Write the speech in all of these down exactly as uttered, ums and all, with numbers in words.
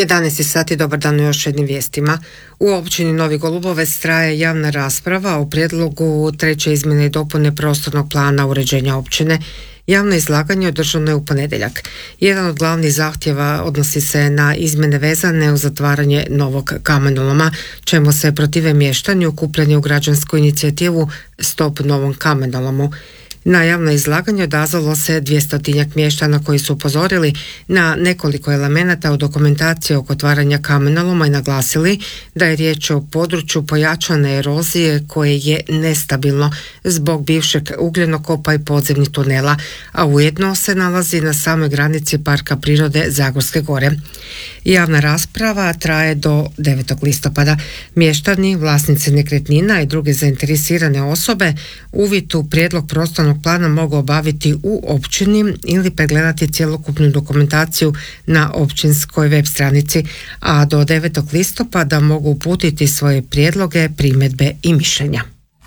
jedanaest sati, dobar dan u još jednim vijestima. U općini Novi Golubovec traje javna rasprava o prijedlogu treće izmjene i dopune prostornog plana uređenja općine. Javno izlaganje održano je u ponedjeljak. Jedan od glavnih zahtjeva odnosi se na izmjene vezane uz zatvaranje novog kamenoloma, čemu se protive mještani okupljeni u građansku inicijativu Stop novom kamenolomu. Na javno izlaganje odazvalo se dvjestotinjak mještana koji su upozorili na nekoliko elemenata u dokumentaciji oko otvaranja kamenoloma i naglasili da je riječ o području pojačane erozije koje je nestabilno zbog bivšeg ugljenokopa i podzemnih tunela, a ujedno se nalazi na samoj granici Parka prirode Zagorske gore. Javna rasprava traje do devetog listopada. Mještani, vlasnici nekretnina i druge zainteresirane osobe uvid u prijedlog prostornog plana mogu obaviti u općini ili pregledati cjelokupnu dokumentaciju na općinskoj web stranici, a do devetog listopada mogu uputiti svoje prijedloge, primjedbe i mišljenja.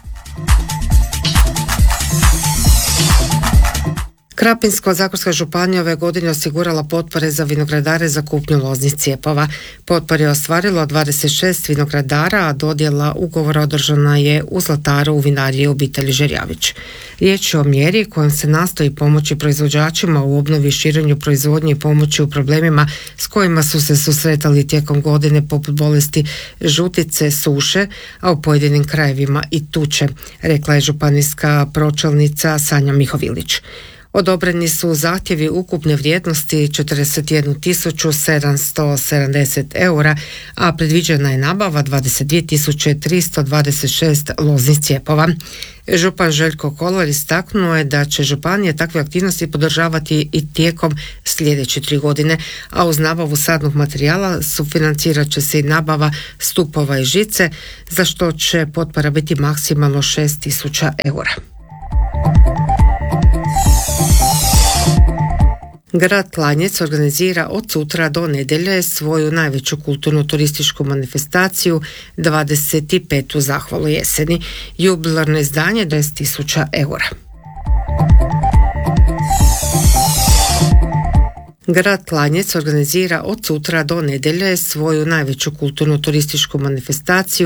Krapinsko-zagorska županija ove godine osigurala potpore za vinogradare za kupnju loznih cijepova. Potpore je ostvarilo dvadeset šest vinogradara, a dodjela ugovora održana je u Zlataru u vinariji obitelji Žerjavić. Riječ je o mjeri kojom se nastoji pomoći proizvođačima u obnovi i širenju proizvodnje i pomoći u problemima s kojima su se susretali tijekom godine, poput bolesti žutice, suše, a u pojedinim krajevima i tuče, rekla je županijska pročelnica Sanja Mihovilić. Odobreni su zahtjevi ukupne vrijednosti četrdeset jednu tisuću sedamsto sedamdeset eura, a predviđena je nabava dvadeset dvije tisuće tristo dvadeset šest loznih cijepova. Župan Željko Kolar istaknuo je da će županija takve aktivnosti podržavati i tijekom sljedeće tri godine, a uz nabavu sadnog materijala sufinancirat će se i nabava stupova i žice, za što će potpora biti maksimalno šest tisuća eura. Grad Klanjec organizira od sutra do nedjelje svoju najveću kulturno-turističku manifestaciju, dvadeset petu zahvalu jeseni. Jubilarno izdanje deset tisuća eura. Grad Klanjec organizira od sutra do nedjelje svoju najveću kulturno-turističku manifestaciju